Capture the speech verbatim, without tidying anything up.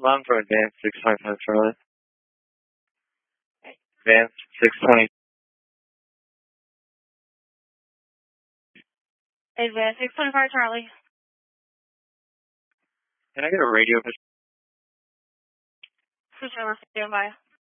Long for advance six twenty-five Charlie. Advance six twenty. Advance six twenty-five Charlie. Can I get a radio? Push over, stand by.